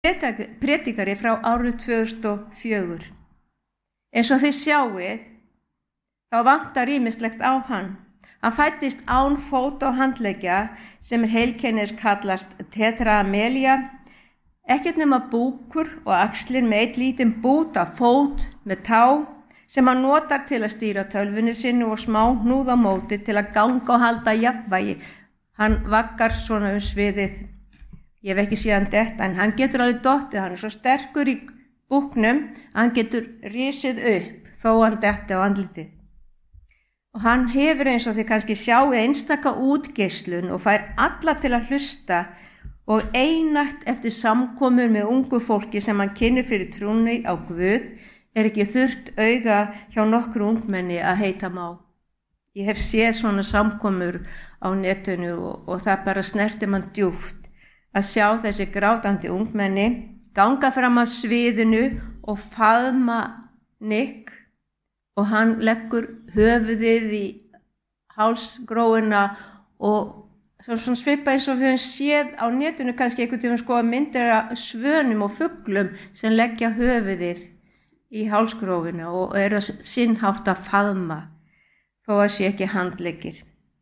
predikari frá árið 2004. Eins og þið sjáið, þá vantar ýmislegt á hann. Hann fæddist án fót og handleggja sem heilkennis kallast tetramelia, ekkert nema búkur og axlir með eitt lítinn bút af fót með tá sem hann notar til að stýra tölvunni sinni og smá hnúð á móti til að ganga og halda jafnvægi. Hann vaggar svona sviðið. Ég hef ekki séð hann detta, en hann getur alveg dottið. Hann svo sterkur í búknum að hann getur risið upp þó hann detti á andlitið. Og hann hefur, eins og þið kannski sjáu, einstaka útgeislun og fær alla til að hlusta og einatt eftir samkomur með ungu fólki sem hann kynnir fyrir trúnni á Guð ekki þurft auga hjá nokkru ungmenni að heita má. Ég hef séð svona samkomur á netinu og það bara snerti mann djúpt að sjá þessi grátandi ungmenni ganga fram að sviðinu og faðma Nick og hann leggur höfuðið í hálsgróina og svona svipa eins og við höfum séð á netinu kannski einhvern tímann skoða myndir af svönum og fuglum sem leggja höfuðið í hálsgrófina og eru sinnhátt að faðma þó að sé ekki handleggir.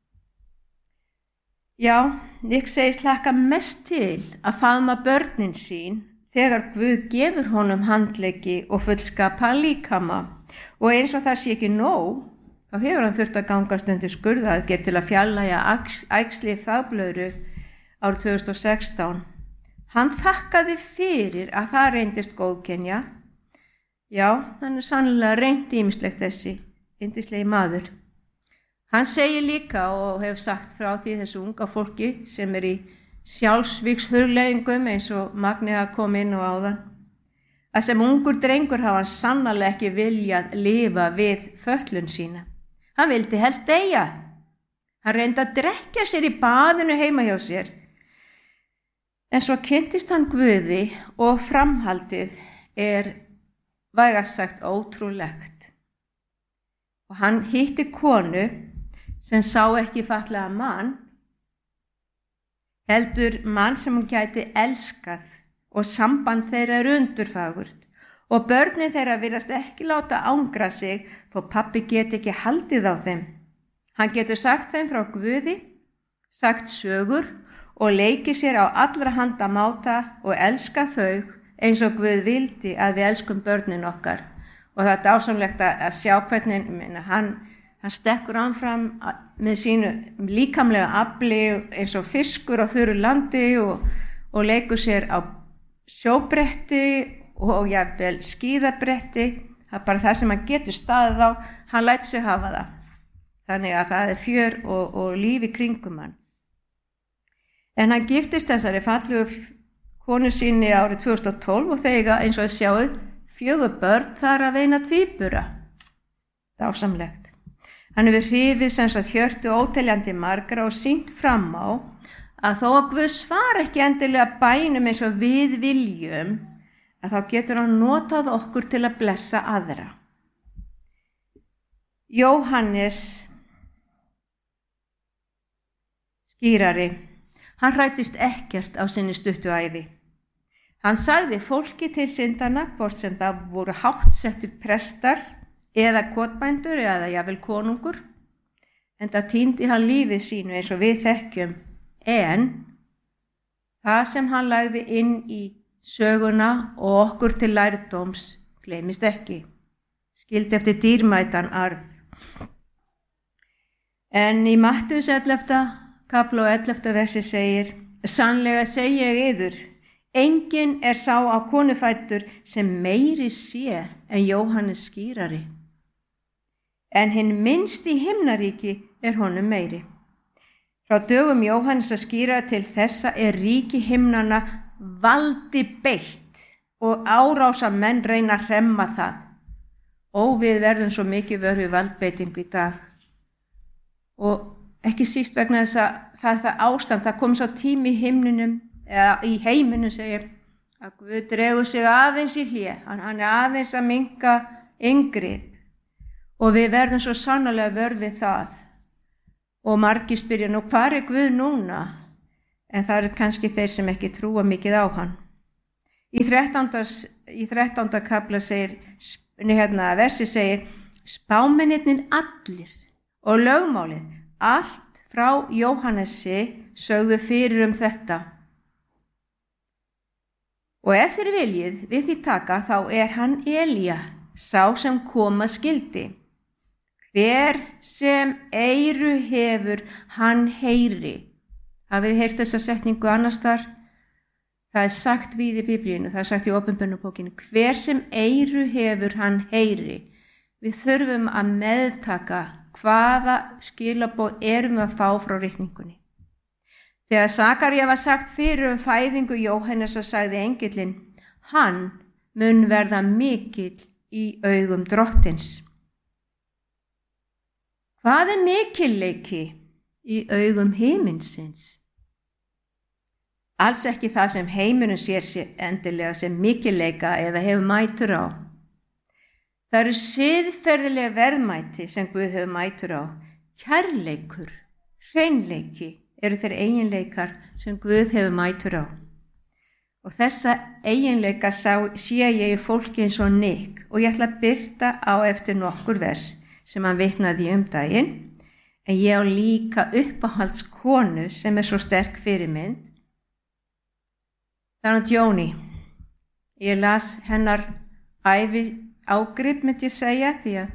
Já, Nick segist hlakka mest til að faðma börnin sín þegar Guð gefur honum handleggi og fullskapa líkama og eins og það sé ekki nóg, þá hefur hann þurft að gangast undir skurðaðgerð til að fjarlægja æxli þvagblöðru árið 2016. Hann þakkaði fyrir að það reyndist góðkenja. Já, þannig sannlega reynt ýmislegt þessi yndislegi maður. Hann segir líka og hefur sagt frá því þessu unga fólki sem í sjálfsvígshugleiðingum eins og Magnea kom inn á áðan, að sem ungur drengur hafa hann sannarlega ekki viljað lifa við fötlun sína. Hann vildi helst deyja. Hann reyndi að drekkja sér í baðinu heima hjá sér. En svo kynntist hann Guði og framhaldið vægast sagt ótrúlegt. Og hann hitti konu sem sá ekki fatlaða mann, heldur mann sem hún gæti elskað og samband þeirra undurfagurt og börnin þeirra virðast ekki láta ángra sig þó pabbi geti ekki haldið á þeim. Hann getur sagt þeim frá Guði, sagt sögur og leikið sér á allra handa máta og elska þau eins og Guð vildi að við elskum börnin okkar. Og það dásamlegt að sjá hvernig hann stekkur áfram með sínu líkamlega afli eins og fiskur á þurru landi og leikur sér á sjóbretti og jafnvel skíðabretti. Það er bara það sem hann getur staðið á, hann lætur sig hafa það. Þannig að það er fjör og líf í kringum hann. En hann giftist þessari fallegu konu síni árið 2012 og þegar eins og þið sjáu 4 börn þar að eina tvíbura. Dásamlegt. Hann hefur hrifið sem sagt hjörtu óteljandi margra og sýnt fram á að þó að Guð svar ekki endilega bænum eins og við viljum, að þá getur hann notað okkur til að blessa aðra. Jóhannes skírari, hann hræddist ekkert á sinni stuttu ævi. Hann sagði fólki til syndana, hvort sem það voru háttsettir prestar eða kotbændur eða jafnvel konungur, en það týndi hann lífið sínu eins og við þekkjum, en það sem hann lagði inn í söguna og okkur til lærdóms gleymist ekki, skildi eftir dýrmætan arf. En í Mattheus 11. kapla og 11. versi segir: Sannlega segi ég yður, enginn er sá á konu fæddur sem meiri sé en Jóhannes skírari. En hinn minnst í himnaríki er honum meiri. Frá dögum Jóhannes að skíra til þessa er ríki himnanna valdi beitt og árása menn reyna að hremma það. Og við verðum svo mikið vör við valdbeitingu í dag. Og ekki síst vegna þess að það er það ástand, það kom svo tími í himninum, eða í heiminum segir, að Guð dregur sig aðeins í hlé, hann er aðeins að minnka inngrip og við verðum svo sannarlega vör við það. Og margir spyrja, nú hvar er Guð núna? En það er kannski þeir sem ekki trúa mikið á hann. Í 13. kafla versi segir, spámennirnir allir og lögmálið, allt frá Jóhannesi sögðu fyrir þetta. Og ef þér viljið við því taka, þá hann Elía, sá sem koma skyldi. Hver sem eyru hefur, hann heyri. Hafið þið heyrt þessa setningu annars þar? Það sagt við í Biblíunni, það sagt í Opinberunarbókinni. Hver sem eyru hefur, hann heyri. Við þurfum að meðtaka hvaða skilaboð erum við að fá frá ritningunni. Þegar Sakaría var sagt fyrir fæðingu Jóhannesar sagði engillinn, hann mun verða mikill í augum drottins. Hvað mikilleiki í augum himinsins? Alls ekki það sem heimurinn sér endilega sem mikilleika eða hefur mætur á. Það eru siðferðilega verðmæti sem Guð hefur mætur á. Kærleikur, hreinleiki eru þeir eiginleikar sem Guð hefur mætur á. Og þessa eiginleika sé ég í fólki eins og Nick og ég ætla að birta á eftir nokkur vers sem hann vitnaði daginn, en ég á líka uppáhaldskonu sem svo sterk fyrirmynd. Það hann Jóni. Ég las hennar ævi ágrip, myndi ég segja, því að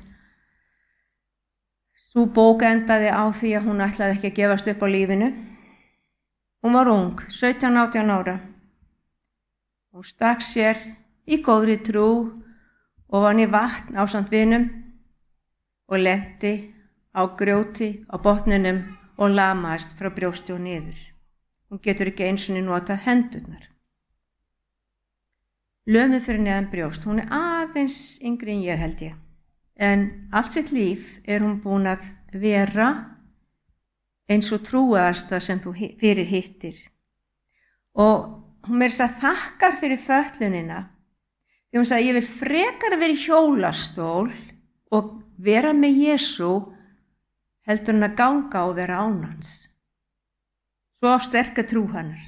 sú bók endaði á því að hún ætlaði ekki að gefast upp á lífinu. Hún var ung, 17-18 ára. Hún stakk sér í góðri trú og var í vatn ásamt vinum og lenti á grjóti á botninum og lamaðist frá brjósti og niður. Hún getur ekki einu sinni notað hendurnar. Lömuð fyrir neðan brjóst, hún aðeins yngri en ég held ég. En allt sitt líf hún búin að vera eins og trúaðasta sem þú fyrir hittir. Og hún þakkar fyrir fötlunina. Því hún sagði, ég vil frekar vera í hjólastól og vera með Jesú heldur hann að ganga og vera án hans. Svo sterka trú hennar.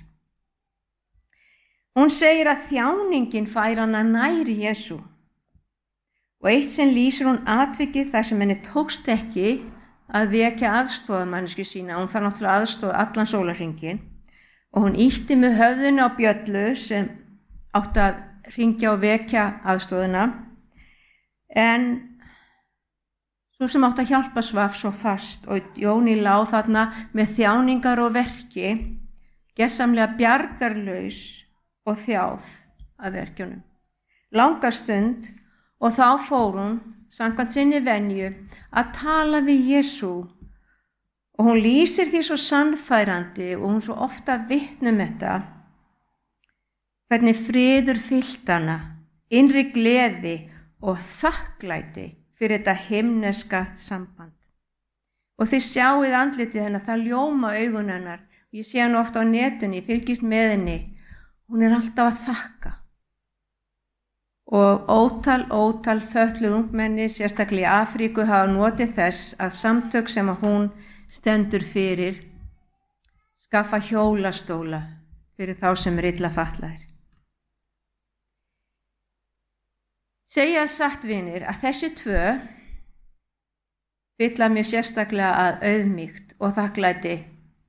Hún segir að þjáningin fær hana nær Jesú. Og eitt sinn lýsir hún atvikið þar sem henni tókst ekki að vekja aðstoðarmannesku sína. Hún þarf náttúrulega aðstoða allan sólarhringinn. Og hún ýtti með höfðinu á bjöllu sem átti að hringja og vekja aðstoðina. En svo sem átti að hjálpa svaf svo fast og Jóni lá þarna með þjáningar og verki, gessamlega bjargarlaus og þjáð af verkjunum. Langa stund og þá fór hún, samkvæmt sinni venju, að tala við Jesú. Og hún lýsir því svo sannfærandi og hún svo ofta vitnum þetta, hvernig friður fyllt hana, innri gleði og þakklæti fyrir þetta himneska samband. Og þið sjáið andlitið hennar, það ljóma augun hennar. Ég sé hann ofta á netinu, ég fylgist með henni. Hún alltaf að þakka. Og ótal fötluð ungmenni, sérstaklega í Afríku, hafa notið þess að samtök sem að hún stendur fyrir skaffa hjólastóla fyrir þá sem illa fatlaðir. Segja satt vinir að þessi tvö fylla mér sérstaklega að auðmýkt og þakklæti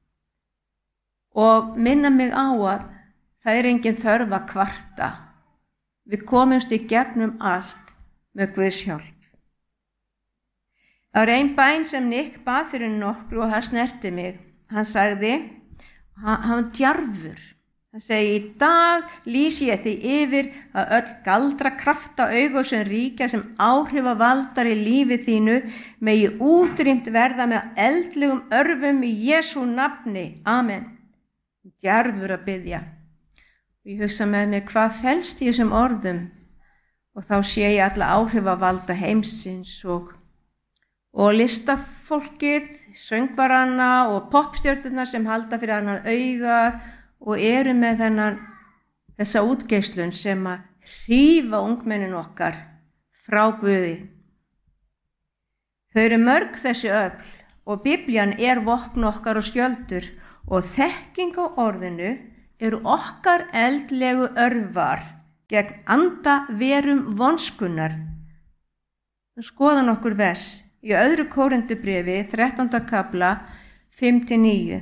og minna mig á að það engin þörf að kvarta. Við komumst í gegnum allt með Guðs hjálp. Það var ein bæn sem Nick bað fyrir nokkru og það snerti mig. Hann sagði, hann var djarfur. Hann segi, í dag lýsi ég því yfir að öll galdra krafta augu sem ríkja sem áhrifavaldar í lífi þínu megi útrýmt verða með eldlegum örvum í Jesú nafni. Amen. Djarfur að biðja. Ég hugsa með mér hvað felst í þessum orðum og þá sé ég alla áhrifavalda heimsins og listafólkið, söngvarana og popstjörnurnar sem halda fyrir annan auga og eru með þessa útgeislun sem að hrífa ungmennin okkar frá Guði. Þau eru mörg þessi öfl og Biblían vopn okkar og skjöldur og þekking á orðinu eru okkar eldlegu örvar gegn andaverum vonskunnar. Skoða nokkur vers í 2. Kórinthubréfi 13. kafla 5-9.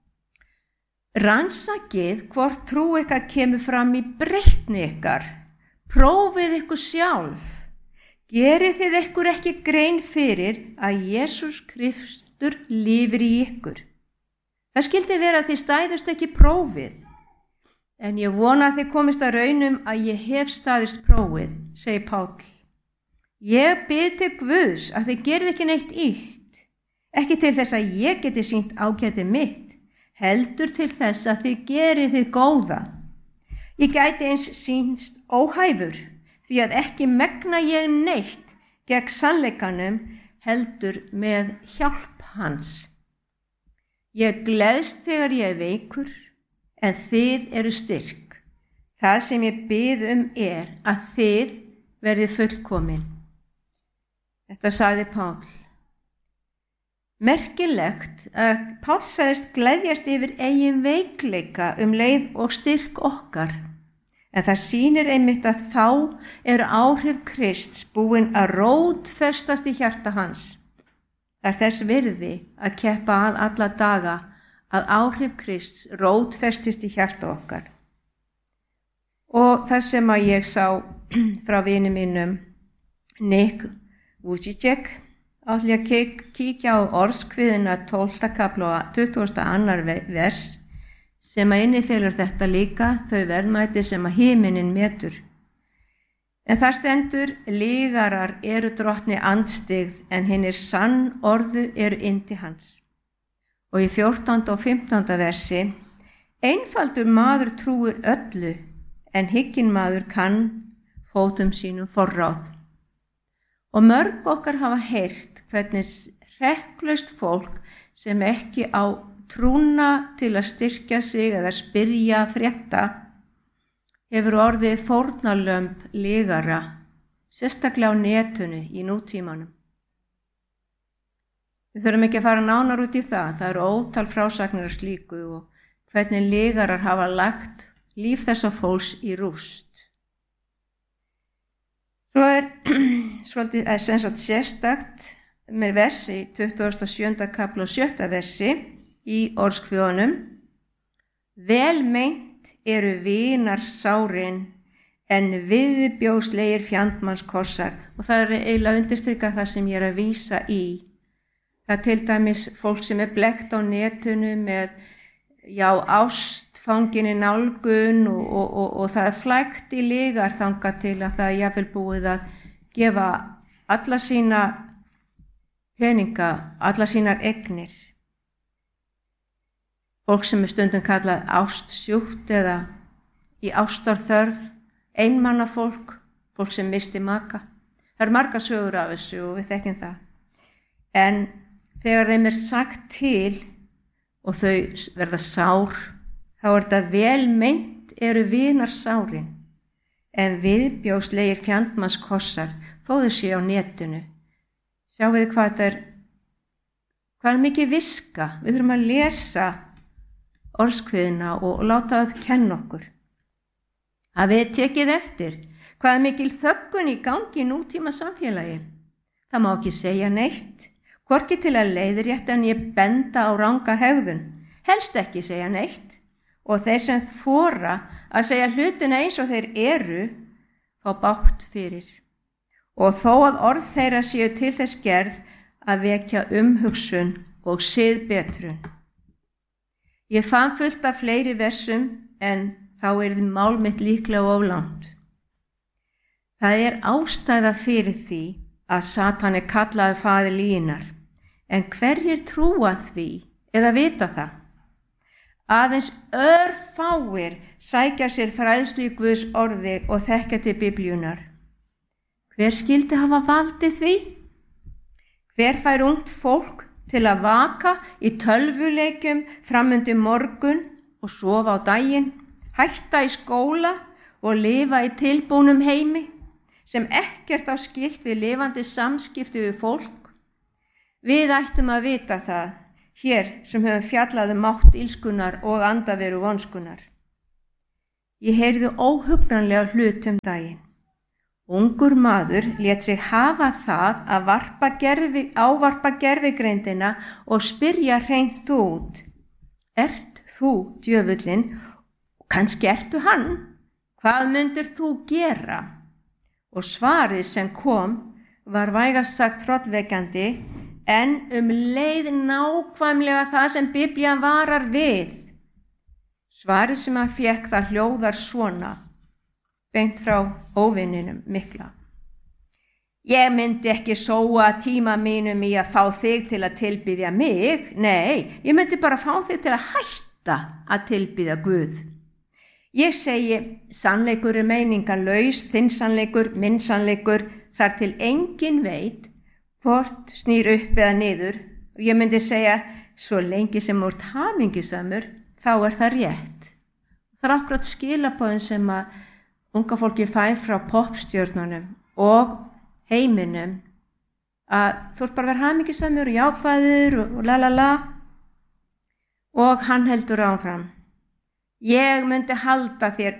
Rannsakið hvort trú ykkar kemur fram í breytni ykkar. Prófið ykkur sjálf. Gerið þið ykkur ekki grein fyrir að Jesús Kristur lifir í ykkur. Það skildi vera að þið stæðust ekki prófið. En ég vona að þið komist að raunum að ég hef staðist prófið, segir Páll. Ég bið til Guðs að þið gerið ekki neitt illt, ekki til þess að ég geti sýnt ágæti mitt, heldur til þess að þið gerið þið góða. Ég gæti eins sýnst óhæfur, því að ekki megna ég neitt gegn sannleikanum, heldur með hjálp hans. Ég gleðst þegar ég er veikur, en þið eru styrk. Það sem ég bið að þið verðið fullkomin. Þetta sagði Páll. Merkilegt að Páll sagðist gleðjast yfir eigin veikleika leið og styrk okkar. En það sýnir einmitt að þá eru áhrif Krists búin að rótfestast í hjarta hans. Það er þess virði að keppa að alla daga að áhrif Krists rótfestist í hjarta okkar. Og það sem að ég sá frá vini mínum, Nick Vujicic, ætla ég að kíkja á orðskviðuna 12. kafla 22. vers sem að innifelur þetta líka, þau verðmæti sem að himinin metur. En það stendur, lygarar eru drottni andstyggð en hinir sann orðu eru yndi hans. Og í 14. og 15. versi, einfaldur maður trúir öllu en hygginn maður kann fótum sínum forráð. Og mörg okkar hafa heyrt hvernig hrekklaust fólk sem ekki á trúna til að styrkja sig eða spyrja frétta hefur orðið fórnarlömb lygara, sérstaklega á netinu í nútímanum. Við þurfum ekki að fara nánar út í það, það eru ótal frásagnir af slíku og hvernig lygarar hafa lagt líf þessa fólks í rúst. Svo svolítið sérstakt með versi 27. kafla og 7. versi í orðskviðunum. Vel meint eru vinarsárin en viðbjóðslegir fjandmannskossar. Og það er eiginlega undirstrikað það sem ég er að vísa í. Það er til dæmis fólk sem er blekkt á netinu með ástfanginni nálgun og það er flækt í lygar þangað til að það er jafnvel búið að gefa alla sína peninga, alla sínar eignir. Fólk sem er stundum kallað ástsjúkt eða í ástarþörf, einmannafólk, fólk sem misti maka. Það eru margar sögur af þessu og við þekkjum það. En þegar þeim er sagt til og þau verða sár, þá er þetta vel meint eru vinarsárin, en viðbjóðslegir fjandmannskossar, þó þau séu á netinu. Sjáum við hvað er mikið viska. Við þurfum að lesa orðskviðuna og láta það kenna okkur. Að við tekið eftir hvað er mikil þöggun í gangi í nútíma samfélagi. Það má ekki segja neitt, hvorki til að leiðrétta en ég benda á ranga hegðun. Helst ekki segja neitt og þeir sem þora að segja hlutina eins og þeir eru fá bágt fyrir. Og þó að orð þeirra séu til þess gerð að vekja umhugsun og siðbetrun. Ég fann fullt af fleiri versum en þá yrði mál mitt líklega of langt. Það er ástæða fyrir því að Satan er kallaður faðir lyginnar, en hverjir trúa því eða vita það? Aðeins örfáir sækja sér fræðslu í Guðs orði og þekkja til Biblíunnar. Hver skyldi hafa valdið því? Hver fær ungt fólk til að vaka í tölvuleikjum framundi morgun og sofa á daginn, hætta í skóla og lifa í tilbúnum heimi sem ekkert á skylt við lifandi samskipti við fólk? Við ættum að vita það, hér sem höfum fjallað mátt illskunnar og andaveru vonskunnar. Ég heyrði óhugnanlega hlut daginn. Ungur maður lét sig hafa það að ávarpa gervigreindina og spyrja hreint út: Ert þú djöfullinn? Kannski ertu hann? Hvað myndir þú gera? Og svarið sem kom var vægast sagt hrollvekjandi, en leið nákvæmlega það sem Biblían varar við. Svarið sem hann fékk það hljóðar svona, beint frá óvininum mikla: Ég myndi ekki sóa tíma mínum í að fá þig til að tilbiðja mig. Nei, ég myndi bara fá þig til að hætta að tilbiðja Guð. Ég segi, sannleikur meiningarlaus, þinn sannleikur, minn sannleikur, þar til enginn veit hvort snýr upp eða niður. Og ég myndi segja, svo lengi sem úr hamingjusamur, þá það rétt. Það akkurat skilaboðin sem að unga fólki fær frá poppstjörnunum og heiminum, að þú ert bara að vera hamingjusamur og jákvæður og lalala. Og hann heldur áfram: Ég myndi halda þér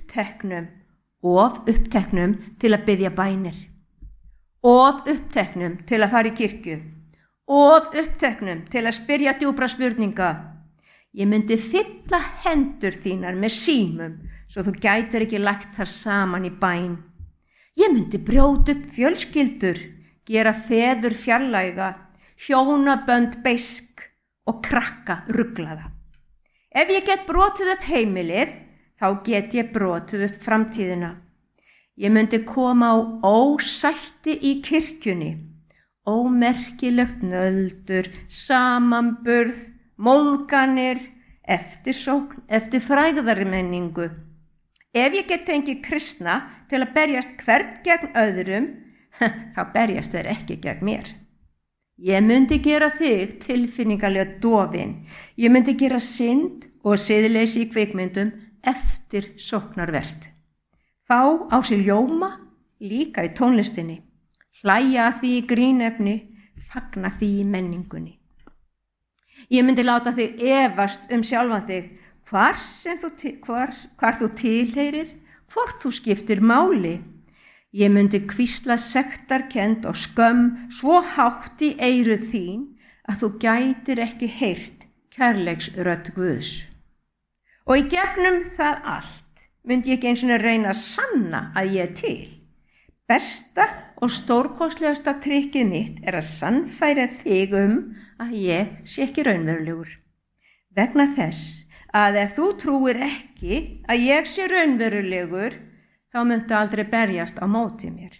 uppteknum til að biðja bænir, of uppteknum til að fara í kirkju, of uppteknum til að spyrja djúpra spurninga. Ég myndi fylla hendur þínar með símum svo þú gætir ekki lagt þar saman í bæn. Ég myndi brjóta upp fjölskyldur, gera feður fjarlæga, hjónabönd beisk og krakka ruglaða. Ef ég get brotið upp heimilið, þá get ég brotið upp framtíðina. Ég myndi koma á ósætti í kirkjunni, ómerkilegt nöldur, samanburð, móðganir, eftirsókn, eftir frægðarmenningu. Ef ég get fengið kristna til að berjast hvern gegn öðrum, þá berjast þeir ekki gegn mér. Ég myndi gera þig tilfinningalega dofin. Ég myndi gera synd og siðleysi í kvikmyndum eftir sóknarvert. Fá á sig ljóma líka í tónlistinni. Hlæja að því í grínefni, fagna því í menningunni. Ég myndi láta þig efast sjálfan þig, hvar þú tilheyrir, hvort þú skiptir máli. Ég myndi hvísla sektarkennd og skömm svo hátt í eyru þín að þú gætir ekki heyrt kærleiksrödd Guðs. Og í gegnum það allt myndi ég ekki eins og reyna að sanna að ég til. Besta og stórkostlegasta trikkið mitt að sannfæra þig að ég sé ekki raunverulegur. Vegna þess að ef þú trúir ekki að ég sé raunverulegur, þá myndu aldrei berjast á móti mér.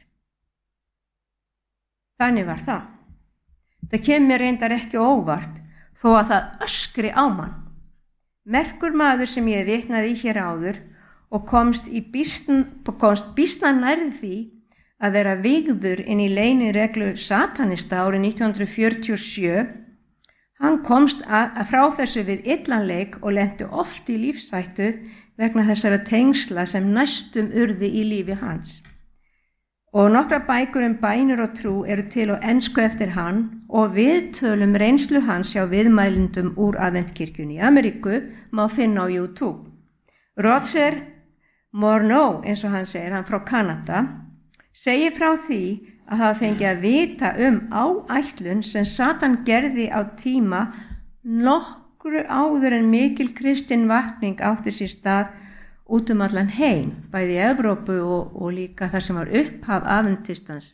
Þannig var það. Það kemur reyndar ekki óvart þó að það öskri á mann. Merkur maður sem ég vitnaði í hér áður og komst býsna nærri því að vera vigður inn í leynireglu satanista árið 1947, hann komst frá þessu við illanleik og lenti oft í lífshættu vegna þessara tengsla sem næstum urði í lífi hans. Og nokkra bækur bænir og trú eru til á ensku eftir hann og viðtölum reynslu hans hjá viðmælendum úr aðventkirkjunni í Ameríku má finna á YouTube. Roger Morneau, eins og hann segir, hann frá Kanada, segir frá því að hafa fengið að vita áætlun sem Satan gerði á tíma nokkru áður en mikil kristin vakning átti sér stað út allan heim, bæði í Evrópu og líka þar sem var upphaf adventistans.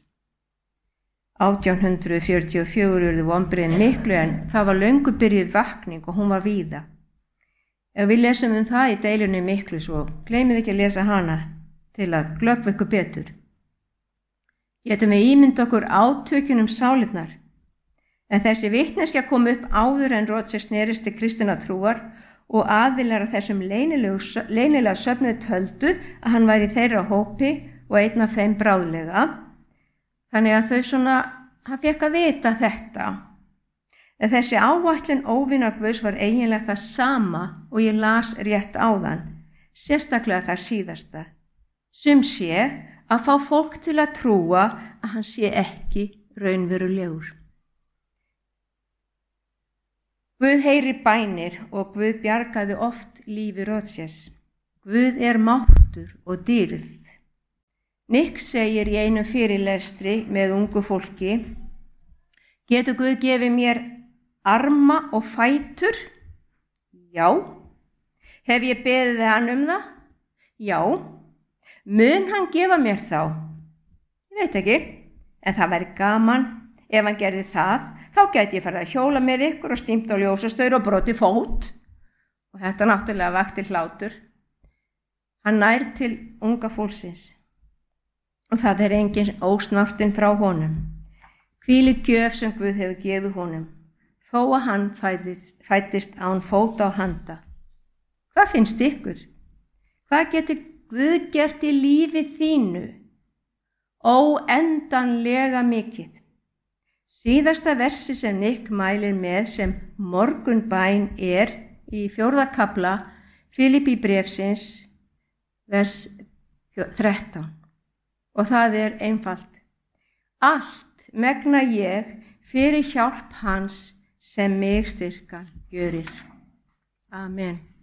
1844 urðu vonbrigðin miklu en það var löngu byrjuð vakning og hún var víða. Ef við lesum það í deilunni miklu svo gleymið ekki að lesa hana til að glöggva ykkur betur. Getum við ímynda okkur átökin sálirnar, en þessi vitneskja kom upp áður en Roger snerist til kristinna trúar og aðilar af þessum leynilega söfnuði töldu að hann væri í þeirra hópi og einn af þeim bráðlega. Þannig að hann fékk að vita þetta. En þessi áætlun óvinar Guðs var eiginlega það sama og ég las rétt áðan, sérstaklega það síðasta, sem sé að fá fólk til að trúa að hann sé ekki raunverulegur. Guð heyrir bænir og Guð bjargaði oft lífi Rogers. Guð er máttur og dýrð. Nick segir í einum fyrirlestri með ungu fólki: getur Guð gefið mér arma og fætur? Já. Hef ég beðið hann það? Já. Mun hann gefa mér þá? Ég veit ekki, en það væri gaman ef hann gerði það. Þá gæti ég farið að hjóla með ykkur og stímt á ljósastaur og brotið fót. Og þetta náttúrulega vakti hlátur. Hann nær til unga fólksins og það er engin ósnortin frá honum. Hvílík gjöf sem Guð hefur gefið honum, þó að hann fæddist án fóta og handa. Hvað finnst ykkur? Hvað getur Guð gert í lífi þínu? Óendanlega mikið. Síðasta versi sem Nick mælir með sem morgunbæn er í 4. kafla Filippíbréfsins, vers 13. Og það er einfalt. Allt megna ég fyrir hjálp hans sem mig styrkan gjörir. Amen.